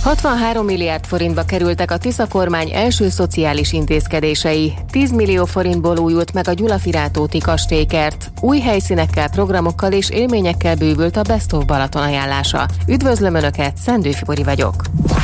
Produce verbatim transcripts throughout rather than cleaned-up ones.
hatvanhárom milliárd forintba kerültek a Tisza kormány első szociális intézkedései. tíz millió forintból újult meg a Gyulafirátóti kastélykert. Új helyszínekkel, programokkal és élményekkel bővült a Best of Balaton ajánlása. Üdvözlöm Önöket, Szendő Fibori vagyok.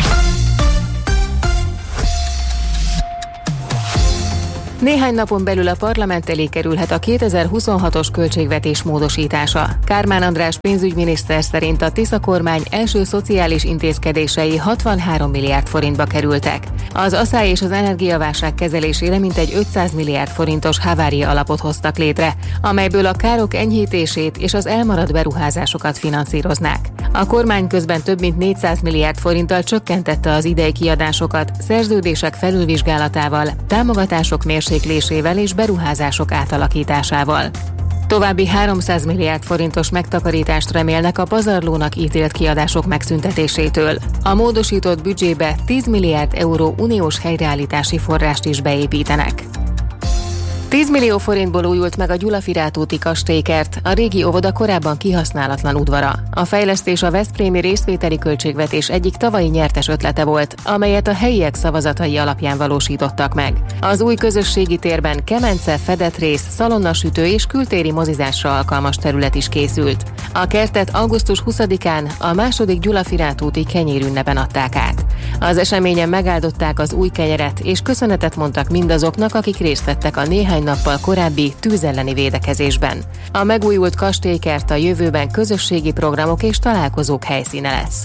Néhány napon belül a parlament elé kerülhet a kétezer-huszonhatos költségvetés módosítása. Kármán András pénzügyminiszter szerint a Tisza kormány első szociális intézkedései hatvanhárom milliárd forintba kerültek. Az asszály és az energiaválság kezelésére mintegy ötszáz milliárd forintos havária alapot hoztak létre, amelyből a károk enyhítését és az elmaradt beruházásokat finanszíroznák. A kormány közben több mint négyszáz milliárd forinttal csökkentette az idei kiadásokat, szerződések felülvizsgálatával, támogatások mérséklésével és beruházások átalakításával. További háromszáz milliárd forintos megtakarítást remélnek a pazarlónak ítélt kiadások megszüntetésétől. A módosított büdzsébe tíz milliárd euró uniós helyreállítási forrást is beépítenek. tíz millió forintból újult meg a Gyulafirátóti kastélykert, a régi óvoda korábban kihasználatlan udvara. A fejlesztés a veszprémi részvételi költségvetés egyik tavalyi nyertes ötlete volt, amelyet a helyiek szavazatai alapján valósítottak meg. Az új közösségi térben kemence, fedett rész, szalonnasütő és kültéri mozizásra alkalmas terület is készült. A kertet augusztus huszadikán a második Gyulafirátóti kenyérünnepen adták át. Az eseményen megáldották az új kenyeret, és köszönetet mondtak mindazoknak, akik részt vettek a néhány nappal korábbi tűz elleni védekezésben. A megújult kastélykert a jövőben közösségi programok és találkozók helyszíne lesz.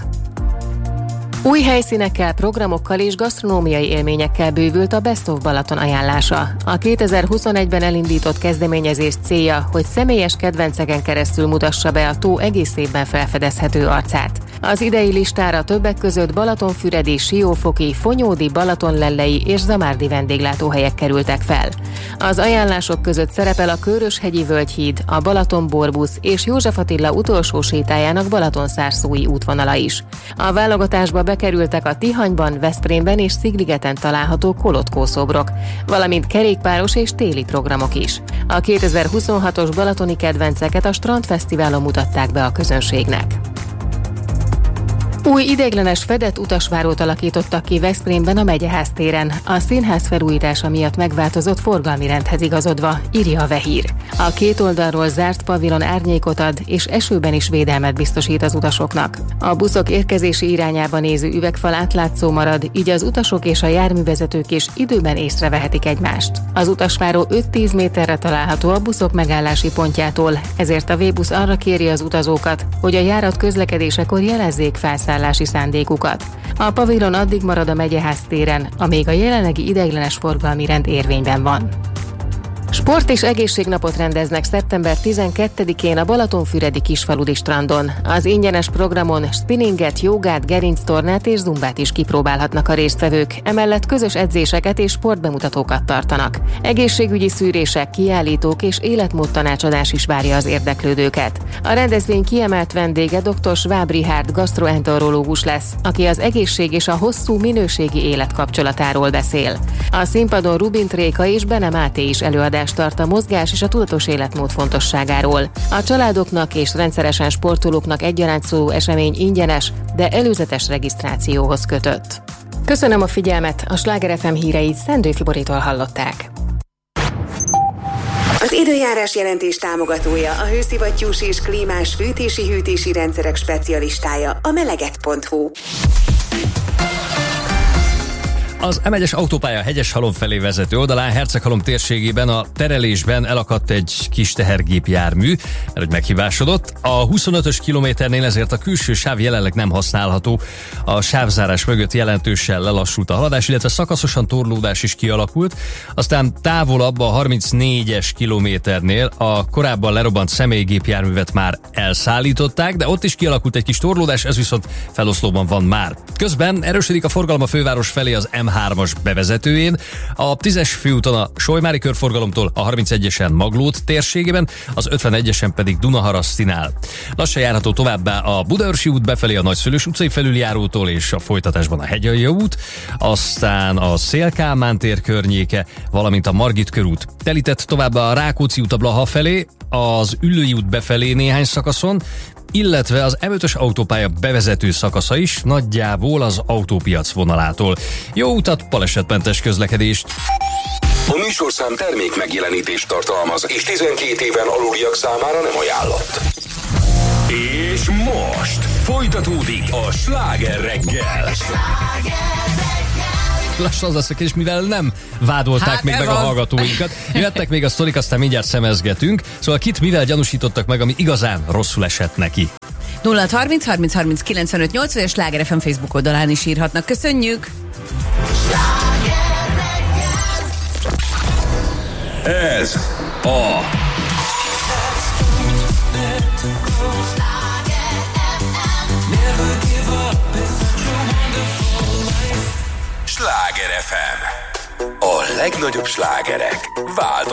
Új helyszínekkel, programokkal és gasztronómiai élményekkel bővült a Best of Balaton ajánlása. A kétezer-huszonegyben elindított kezdeményezés célja, hogy személyes kedvenceken keresztül mutassa be a tó egész évben felfedezhető arcát. Az idei listára többek között Balatonfüredi, Siófoki, Fonyódi, Balatonlellei és Zamárdi vendéglátóhelyek kerültek fel. Az ajánlások között szerepel a Köröshegyi Völgyhíd, a Balaton-Borbusz és József Attila utolsó sétájának Balatonszárszói útvonala is. A válogatásba bekerültek a Tihanyban, Veszprémben és Szigligeten található kolotkószobrok, valamint kerékpáros és téli programok is. A kétezer-huszonhatos balatoni kedvenceket a Strandfesztiválon mutatták be a közönségnek. Új ideiglenes fedett utasvárót alakítottak ki Veszprémben a Megyeház téren. A színház felújítása miatt megváltozott forgalmi rendhez igazodva, írja a Vehír. A két oldalról zárt pavilon árnyékot ad, és esőben is védelmet biztosít az utasoknak. A buszok érkezési irányába néző üvegfal átlátszó marad, így az utasok és a járművezetők is időben észrevehetik egymást. Az utasváró öt-tíz méterre található a buszok megállási pontjától, ezért a V-busz arra kéri az utazókat, hogy a járat közlekedésekor jelezzék felszállási szándékukat. A pavilon addig marad a Megyeház téren, amíg a jelenlegi ideiglenes forgalmi rend érvényben van. Sport és egészségnapot rendeznek szeptember tizenkettedikén a Balatonfüredi Kisfaludi strandon. Az ingyenes programon spinninget, jogát, gerinctornát és zumbát is kipróbálhatnak a résztvevők, emellett közös edzéseket és sportbemutatókat tartanak. Egészségügyi szűrések, kiállítók és életmódtanácsadás is várja az érdeklődőket. A rendezvény kiemelt vendége dr. Schwab Richard gastroenterológus lesz, aki az egészség és a hosszú minőségi élet kapcsolatáról beszél. A színpadon Rubint Réka és Bene Máté is előadás tart a mozgás és a tudatos életmód fontosságáról. A családoknak és rendszeresen sportolóknak egyaránt szóló esemény ingyenes, de előzetes regisztrációhoz kötött. Köszönöm a figyelmet, a Sláger ef em híreit Szendő Fiboritól hallották. Az időjárás jelentés támogatója a hőszivattyús és klímás fűtési-hűtési rendszerek specialistája, a meleget pont hu. Az em egyes autópálya Hegyeshalom felé vezető oldalán, Herceghalom térségében a terelésben elakadt egy kis tehergépjármű, mert hogy meghibásodott. A huszonötös kilométernél ezért a külső sáv jelenleg nem használható. A sávzárás mögött jelentősen lelassult a haladás, illetve szakaszosan torlódás is kialakult. Aztán távolabb a harmincnégyes kilométernél a korábban lerobbant személygépjárművet már elszállították, de ott is kialakult egy kis torlódás, ez viszont feloszlóban van már. Közben erősödik a forgalom a főváros felé az em hármas bevezetőjén, a tízes főúton a Solymári körforgalomtól a harmincegyesen Maglód térségében, az ötvenegyesen pedig Dunaharasztinál. Lassan járható továbbá a Budaörsi út befelé a Nagyszülős utcai felüljárótól és a folytatásban a Hegyalja út, aztán a Széll-Kálmán tér környéke, valamint a Margit körút. Telített továbbá a Rákóczi út a Blaha felé, az Üllői út befelé néhány szakaszon, illetve az em ötös autópálya bevezető szakasza is nagyjából az autópiac vonalától. Jó utat, balesetmentes közlekedést! A műsorszám termék megjelenítést tartalmaz, és tizenkét éven aluliak számára nem ajánlott. És most folytatódik a Sláger reggel. Lassan az lesz a kérdés, mivel nem vádolták hát még meg az. a hallgatóinkat. Jöttek még a sztorik, aztán mindjárt szemezgetünk. Szóval kit mivel gyanúsítottak meg, ami igazán rosszul esett neki? nulla harminc harminc harminc kilencvenöt nyolcvan és Sláger ef em Facebook oldalán is írhatnak. Köszönjük! Ez a Sláger ef em. A legnagyobb slágerek változnak.